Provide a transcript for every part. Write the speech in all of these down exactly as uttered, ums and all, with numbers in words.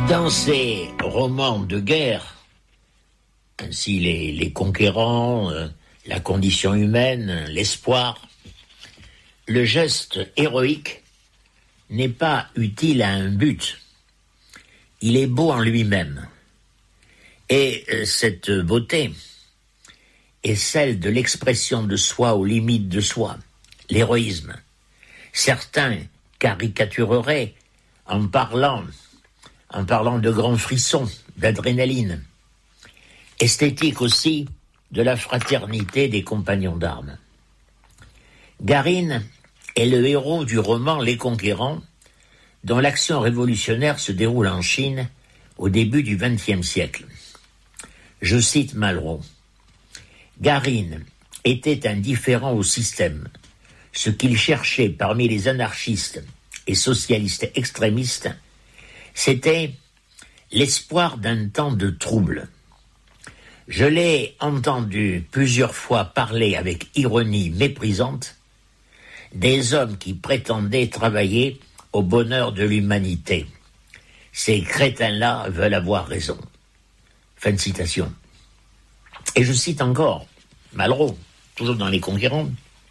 Dans ces romans de guerre, ainsi les, les conquérants, euh, la condition humaine, l'espoir, le geste héroïque n'est pas utile à un but. Il est beau en lui-même. Et euh, cette beauté est celle de l'expression de soi aux limites de soi, l'héroïsme. Certains caricatureraient en parlant en parlant de grands frissons, d'adrénaline. Esthétique aussi de la fraternité des compagnons d'armes. Garine est le héros du roman Les Conquérants, dont l'action révolutionnaire se déroule en Chine au début du vingtième siècle. Je cite Malraux. Garine était indifférent au système. Ce qu'il cherchait parmi les anarchistes et socialistes extrémistes, c'était l'espoir d'un temps de trouble. Je l'ai entendu plusieurs fois parler avec ironie méprisante des hommes qui prétendaient travailler au bonheur de l'humanité. Ces crétins-là veulent avoir raison. Fin de citation. Et je cite encore Malraux, toujours dans Les Conquérants.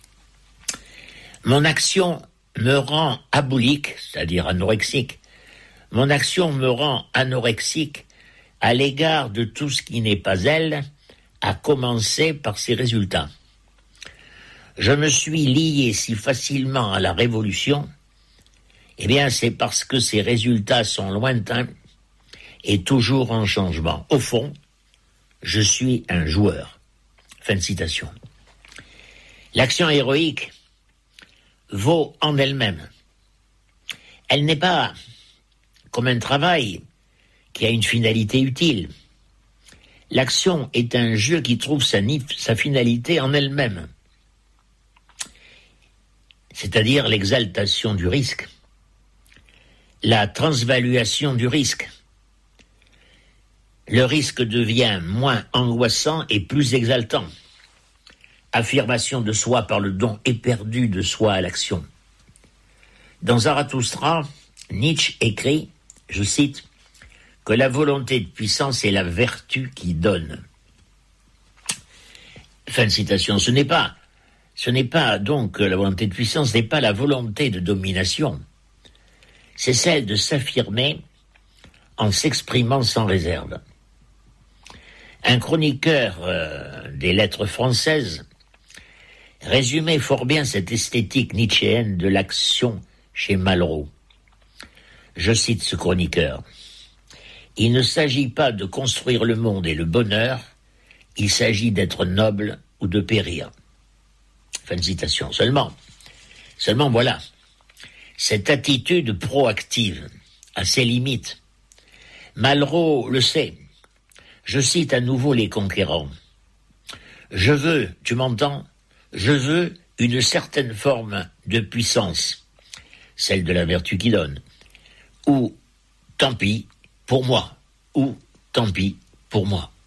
Mon action me rend aboulique, c'est-à-dire anorexique. Mon action me rend anorexique à l'égard de tout ce qui n'est pas elle, à commencer par ses résultats. Je me suis lié si facilement à la Révolution, eh bien c'est parce que ses résultats sont lointains et toujours en changement. Au fond, je suis un joueur. Fin de citation. L'action héroïque vaut en elle-même. Elle n'est pas comme un travail qui a une finalité utile. L'action est un jeu qui trouve sa, sa finalité en elle-même, c'est-à-dire l'exaltation du risque, la transvaluation du risque. Le risque devient moins angoissant et plus exaltant. Affirmation de soi par le don éperdu de soi à l'action. Dans Zarathustra, Nietzsche écrit, je cite, que la volonté de puissance est la vertu qui donne. Fin de citation. Ce n'est pas, ce n'est pas donc la volonté de puissance n'est pas la volonté de domination. C'est celle de s'affirmer en s'exprimant sans réserve. Un chroniqueur euh, des lettres françaises résumait fort bien cette esthétique nietzschéenne de l'action chez Malraux. Je cite ce chroniqueur. Il ne s'agit pas de construire le monde et le bonheur, il s'agit d'être noble ou de périr. Fin de citation. Seulement, seulement voilà, cette attitude proactive a ses limites. Malraux le sait. Je cite à nouveau Les Conquérants. Je veux, tu m'entends, je veux une certaine forme de puissance, celle de la vertu qui donne, ou tant pis pour moi, ou tant pis pour moi.